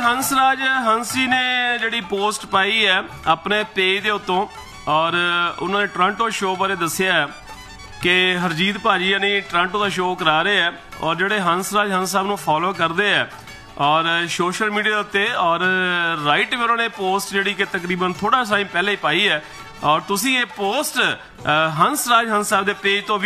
हंसराज हंसी ने जिहड़ी पोस्ट पाई है अपने पेज के उत्तों और उन्होंने टोरंटो शो बारे दस्सिया है कि हरजीत भाजी यानी टोरंटो का शो करा रहे हैं और जिहड़े हंसराज हंस साहब नूं फॉलो करते हैं और सोशल मीडिया उत्ते और राइट में उन्होंने पोस्ट जिहड़ी कि तकरीबन थोड़ा सा ही पहले ही पाई है और तुसी ये पोस्ट हंसराज हंस साहब के पेज तो